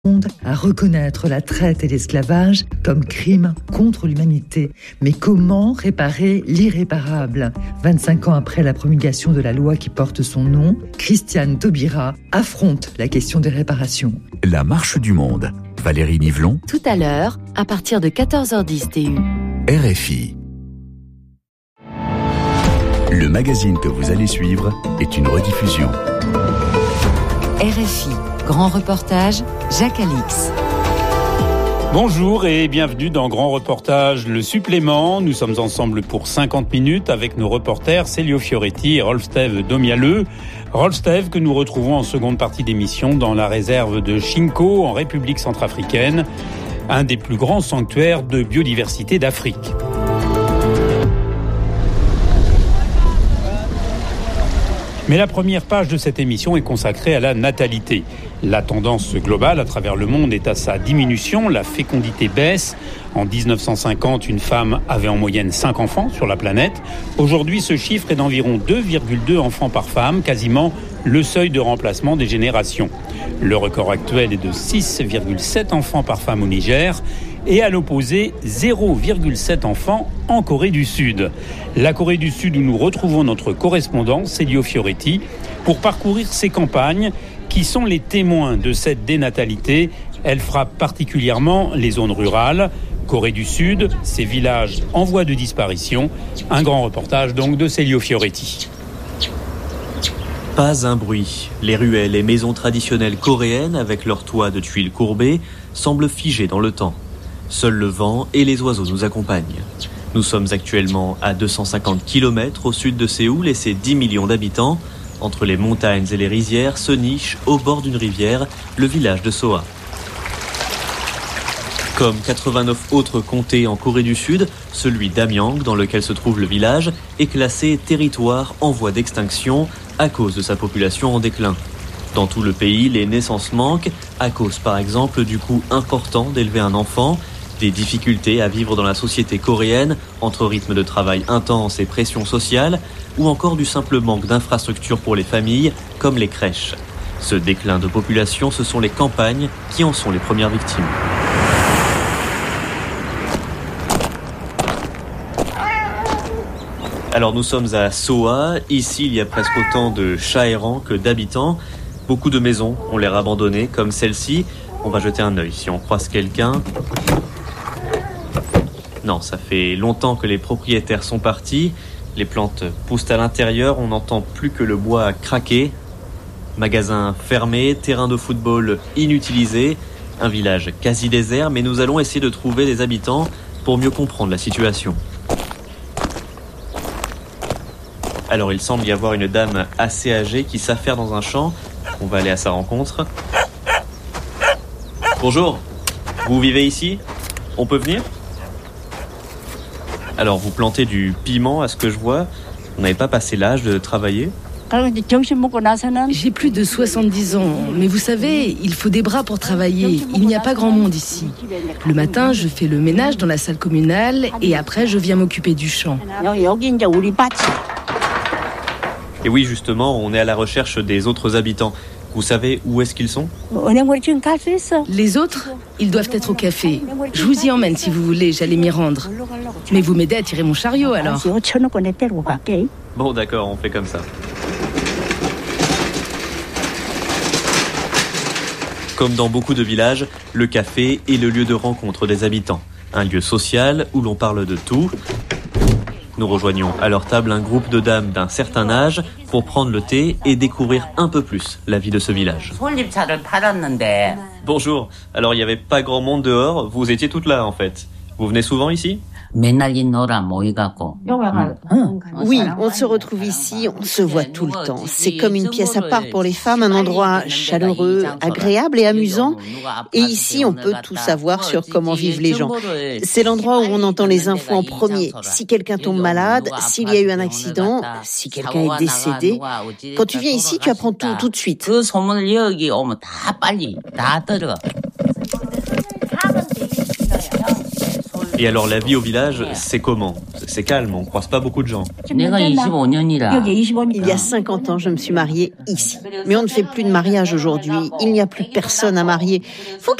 à reconnaître la traite et l'esclavage comme crimes contre l'humanité. Mais comment réparer l'irréparable ? 25 ans après la promulgation de la loi qui porte son nom, Christiane Taubira affronte la question des réparations. La marche du monde. Valérie Nivelon. Tout à l'heure, à partir de 14h10 TU. RFI. Le magazine que vous allez suivre est une rediffusion. RFI. Grand reportage, Jacques Alix. Bonjour et bienvenue dans Grand Reportage, le supplément. Nous sommes ensemble pour 50 minutes avec nos reporters Célio Fioretti et Rolf-Steve Domialeux. Rolf-Steve que nous retrouvons en seconde partie d'émission dans la réserve de Chinko en République centrafricaine, un des plus grands sanctuaires de biodiversité d'Afrique. Mais la première page de cette émission est consacrée à la natalité. La tendance globale à travers le monde est à sa diminution, la fécondité baisse. En 1950, une femme avait en moyenne 5 enfants sur la planète. Aujourd'hui, ce chiffre est d'environ 2,2 enfants par femme, quasiment le seuil de remplacement des générations. Le record actuel est de 6,7 enfants par femme au Niger. Et à l'opposé, 0,7 enfants en Corée du Sud. La Corée du Sud où nous retrouvons notre correspondant, Célio Fioretti, pour parcourir ces campagnes qui sont les témoins de cette dénatalité. Elle frappe particulièrement les zones rurales. Corée du Sud, ces villages en voie de disparition. Un grand reportage donc de Célio Fioretti. Pas un bruit. Les ruelles et maisons traditionnelles coréennes avec leurs toits de tuiles courbées semblent figées dans le temps. Seul le vent et les oiseaux nous accompagnent. Nous sommes actuellement à 250 km au sud de Séoul et ses 10 millions d'habitants. Entre les montagnes et les rizières se niche, au bord d'une rivière, le village de Soa. Comme 89 autres comtés en Corée du Sud, celui d'Amyang, dans lequel se trouve le village, est classé territoire en voie d'extinction à cause de sa population en déclin. Dans tout le pays, les naissances manquent, à cause par exemple du coût important d'élever un enfant, des difficultés à vivre dans la société coréenne, entre rythme de travail intense et pression sociale, ou encore du simple manque d'infrastructures pour les familles, comme les crèches. Ce déclin de population, ce sont les campagnes qui en sont les premières victimes. Alors nous sommes à Soa, ici il y a presque autant de chats errants que d'habitants. Beaucoup de maisons ont l'air abandonnées, comme celle-ci. On va jeter un œil si on croise quelqu'un. Non, ça fait longtemps que les propriétaires sont partis. Les plantes poussent à l'intérieur, on n'entend plus que le bois craquer. Magasin fermé, terrain de football inutilisé, un village quasi désert, mais nous allons essayer de trouver des habitants pour mieux comprendre la situation. Alors il semble y avoir une dame assez âgée qui s'affaire dans un champ. On va aller à sa rencontre. Bonjour, vous vivez ici ? On peut venir ? Alors vous plantez du piment à ce que je vois. Vous n'avez pas passé l'âge de travailler ? J'ai plus de 70 ans, mais vous savez, il faut des bras pour travailler. Il n'y a pas grand monde ici. Le matin, je fais le ménage dans la salle communale et après, je viens m'occuper du champ. Et oui, justement, on est à la recherche des autres habitants. Vous savez où est-ce qu'ils sont ? Les autres, ils doivent être au café. Je vous y emmène si vous voulez, j'allais m'y rendre. Mais vous m'aidez à tirer mon chariot alors. Bon, d'accord, on fait comme ça. Comme dans beaucoup de villages, le café est le lieu de rencontre des habitants. Un lieu social où l'on parle de tout. Nous rejoignons à leur table un groupe de dames d'un certain âge pour prendre le thé et découvrir un peu plus la vie de ce village. Bonjour, alors il n'y avait pas grand monde dehors, vous étiez toutes là en fait. Vous venez souvent ici ? Oui, on se retrouve ici, on se voit tout le temps. C'est comme une pièce à part pour les femmes, un endroit chaleureux, agréable et amusant. Et ici, on peut tout savoir sur comment vivent les gens. C'est l'endroit où on entend les infos en premier. Si quelqu'un tombe malade, s'il y a eu un accident, si quelqu'un est décédé. Quand tu viens ici, tu apprends tout de suite. Et alors la vie au village, c'est comment? C'est calme, on croise pas beaucoup de gens. Il y a 50 ans, je me suis mariée ici. Mais on ne fait plus de mariage aujourd'hui. Il n'y a plus personne à marier. Faut